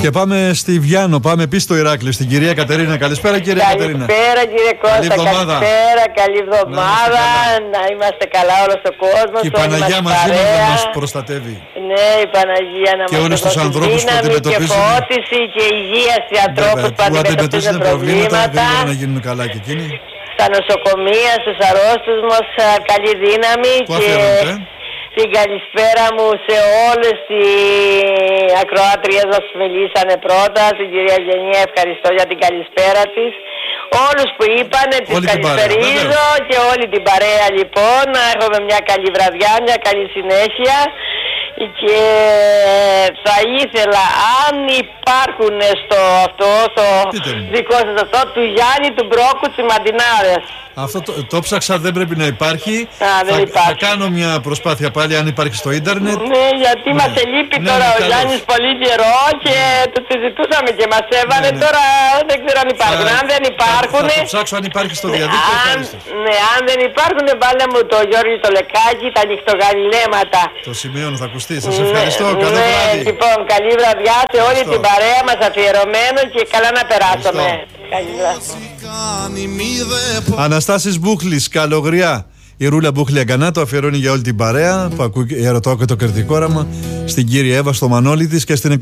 Και πάμε στη Βιάνο, πάμε πίσω στο Ηράκλειο, στην κυρία Κατερίνα. Καλησπέρα, κυρία Κατερίνα. Καλησπέρα, κύριε Κώστα. Καλησπέρα, καλή εβδομάδα. Να είμαστε καλά όλο ο κόσμο. Και η Παναγία μαζί μας να μας προστατεύει. Ναι, η Παναγία να και όλους τους ανθρώπους που αντιμετωπίζουν. Και φώτιση και υγεία σε ανθρώπους που αντιμετωπίζουν προβλήματα. Δεν να γίνουν καλά και εκείνοι. Στα νοσοκομεία, στους αρρώστους μας, καλή δύναμη. Την καλησπέρα μου σε όλες τις ακροάτριες μας που μιλήσανε πρώτα. Την κυρία Γενία ευχαριστώ για την καλησπέρα της. Όλους που είπανε τις καλησπερίζω και όλη την παρέα λοιπόν. Να έχουμε μια καλή βραδιά, μια καλή συνέχεια. Και θα ήθελα, αν υπάρχουν στο δικό σας αυτό, του Γιάννη του Μπρόκου Τσιμαντινάρες. Αυτό το ψάξα, δεν πρέπει να υπάρχει. Θα κάνω μια προσπάθεια πάλι αν υπάρχει στο ίντερνετ. Ναι, γιατί μας ελείπει τώρα ο Γιάννης πολύ καιρό και το συζητούσαμε και μας έβαλε. Τώρα δεν ξέρω αν υπάρχουν. Αν δεν υπάρχουν. Θα το ψάξω αν υπάρχει στο διαδίκτυο. Ναι, αν δεν υπάρχουν, βάλε μου το Γιώργη το Λεκάκι, τα νυχτογανιλέματα. Το σημείωνο θα ακουστεί. Σας ευχαριστώ. Καλό βράδυ. Λοιπόν, καλή βραδιά σε όλη την παρέα μας αφιερωμένο και καλά να περάσουμε. Αναστάσης Μπούχλης, Καλογριά. Η Ρούλα Μπούχλη Αγκανά το αφιερώνει για όλη την παρέα που ακούει ερωτώ και το κριτικό όραμα, στην κύρια Εύα, στο Μανώλη της και στην